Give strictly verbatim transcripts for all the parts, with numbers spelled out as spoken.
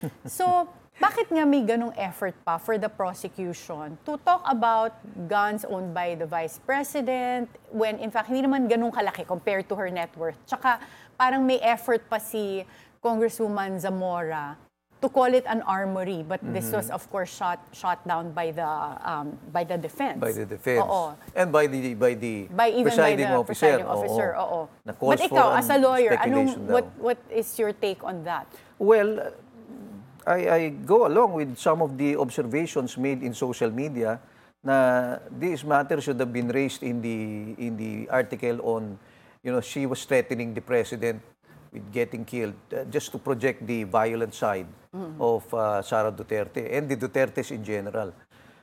So, bakit nga may ganong effort pa for the prosecution to talk about guns owned by the Vice President when in fact hindi naman ganong kalaki compared to her net worth? Tsaka parang may effort pa si Congresswoman Zamora to call it an armory, but mm-hmm. this was of course shot shot down by the um, by the defense. By the defense. Oo. And by the by the by even presiding by the officer. Presiding officer. Oo. Oo. Na calls But ikaw, for as a lawyer, speculation anong, daw. what what is your take on that? Well, I, I go along with some of the observations made in social media na this matter should have been raised in the in the article on, you know, she was threatening the president with getting killed uh, just to project the violent side mm-hmm. of uh, Sara Duterte and the Dutertes in general.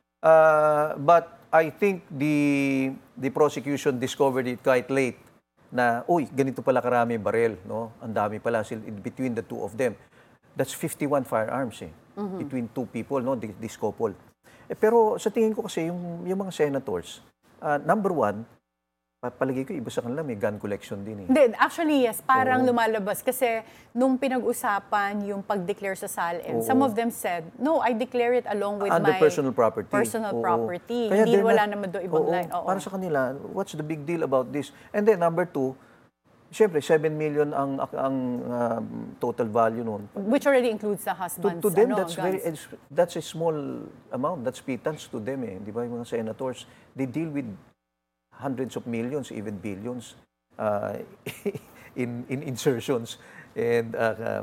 Uh, but I think the the prosecution discovered it quite late na, uy, ganito pala karami barel, no? Ang dami pala sila in between the two of them. That's fifty-one firearms eh, mm-hmm. between two people, no, this couple. Eh, pero sa tingin ko kasi yung, yung mga senators, uh, number one, palagay ko iba sa kanila may gun collection din eh. Hindi, actually yes, parang Oo. lumalabas. Kasi nung pinag-usapan yung pag-declare sa S A L N, Oo. some of them said, no, I declare it along with Under my personal property. personal Oo. property. Kaya Hindi wala not, naman doon ibang Oo. line. Oo. Para sa kanila, what's the big deal about this? And then number two, siyempre, seven million ang ang um, total value noon. Which already includes the husband's To, to them, ano, that's guns. very that's a small amount. That's pittance to them eh. Di ba yung mga senators, they deal with hundreds of millions, even billions uh, in in insertions and uh, um,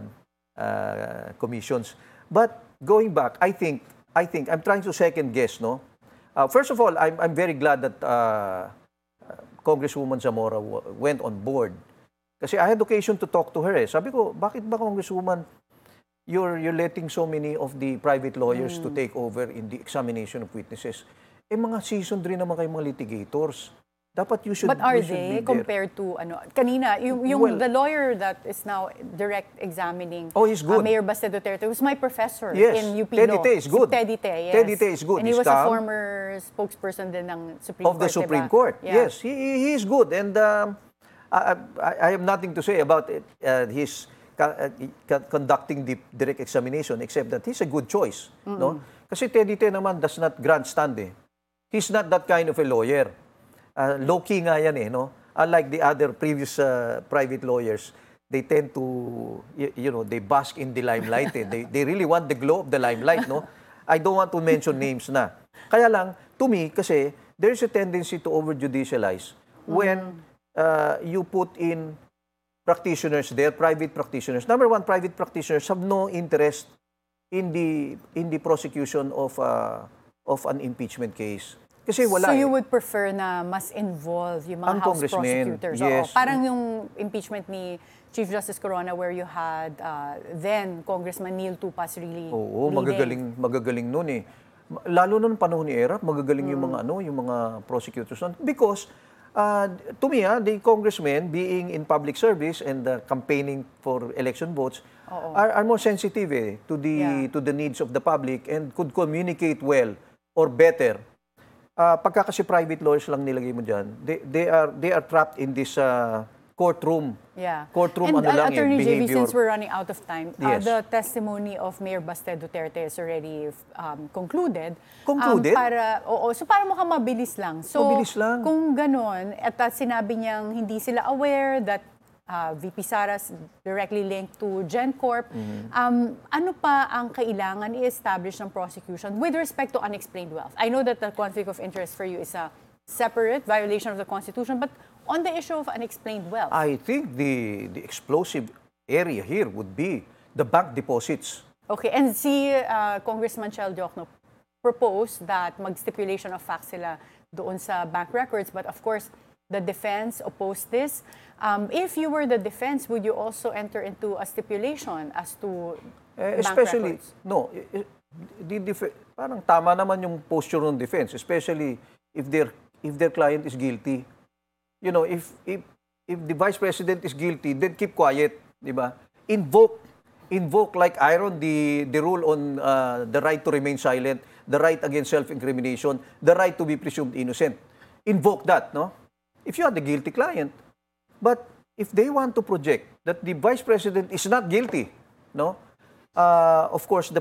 uh, commissions. But going back, I think I think I'm trying to second guess, no. Uh, first of all, I'm I'm very glad that uh, Congresswoman Zamora went on board. Kasi I had occasion to talk to her eh. Sabi ko, bakit ba Congresswoman, you're, you're letting so many of the private lawyers mm. to take over in the examination of witnesses? Eh mga seasoned rin naman kayo mga litigators. Dapat you should But are you should they be compared to, ano, kanina, yung, yung Well, the lawyer that is now direct examining oh, he's good. Uh, Mayor Baste Duterte was my professor yes. in U P Teddy Law. Tay is good. Si Teddy Tay, yes. Teddy Tay is good. And he He's was a calm. former spokesperson din ng Supreme Of Court, the Supreme diba? Court, Yeah. yes. He, he is good. And um, I, I, I have nothing to say about it, uh, his uh, conducting the direct examination except that he's a good choice. Mm-hmm. No? Kasi Teddy Tay naman does not grandstand eh. He's not that kind of a lawyer. Uh, low-key nga yan eh, no? Unlike the other previous uh, private lawyers, they tend to, you, you know, they bask in the limelight eh. They, they really want the glow of the limelight, no? I don't want to mention names na. Kaya lang, to me, kasi there's a tendency to over-judicialize when uh, you put in practitioners there, private practitioners. Number one, private practitioners have no interest in the in the prosecution of uh, of an impeachment case. Kasi wala. So you eh. would prefer na mas involve yung mga Ang House congressmen, prosecutors? yes. Oo. Parang yung impeachment ni Chief Justice Corona where you had uh, then Congressman Neil Tupas really Oo, leading. magagaling magagaling noon eh. Lalo noon panahon ni Erap, magagaling mm. yung mga ano, yung mga prosecutors noon because uh, to me, ah, the congressmen being in public service and uh, campaigning for election votes are, are more sensitive eh, to the Yeah. to the needs of the public and could communicate well or better. Uh, pagka kasi private lawyers lang nilagay mo dyan, they, they are they are trapped in this uh, courtroom. Yeah. Courtroom And ano uh, lang Attorney eh, J V, behavior. since we're running out of time, uh, Yes. the testimony of Mayor Baste Duterte is already um, concluded. Concluded? Um, para, oo, so para mukhang mabilis lang. So, Mabilis lang. kung ganon, at uh, sinabi niyang hindi sila aware that uh, V P Sara's directly linked to GenCorp, Mm-hmm. um, ano pa ang kailangan i-establish ng prosecution with respect to unexplained wealth? I know that the conflict of interest for you is a separate violation of the Constitution, but on the issue of unexplained wealth. I think the the explosive area here would be the bank deposits. Okay, and si uh, Congressman Chel Diokno proposed that mag-stipulation of facts sila doon sa bank records, but of course, the defense opposed this. Um, if you were the defense, would you also enter into a stipulation as to Eh, bank especially, records? no, eh, eh, the def- parang tama naman yung posture ng defense, especially if their if their client is guilty. You know, if if if the vice president is guilty, then keep quiet, di ba? Invoke invoke like iron the the rule on uh, the right to remain silent, the right against self-incrimination, the right to be presumed innocent. Invoke that, no? If you are the guilty client. But if they want to project that the vice president is not guilty, no? uh, of course, the